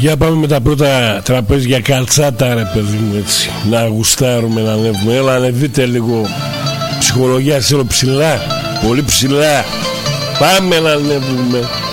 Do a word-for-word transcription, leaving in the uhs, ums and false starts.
Για πάμε με τα πρώτα τραπέζια καλτσάτα ρε παιδί μου, έτσι. Να γουστάρουμε, να ανέβουμε. Έλα ανεβείτε λίγο. Ψυχολογία θέλω ψηλά. Πολύ ψηλά. Πάμε να ανέβουμε.